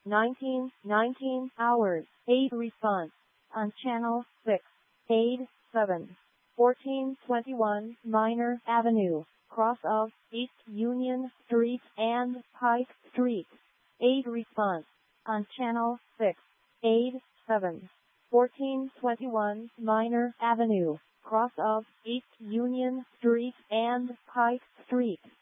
19 hours, 8 response. On channel 6, aid 7. 1421 Minor Avenue, cross of East Union Street and Pike Street. 8 response. On channel 6, aid 7. 1421 Minor Avenue, cross of East Union Street and Pike Street.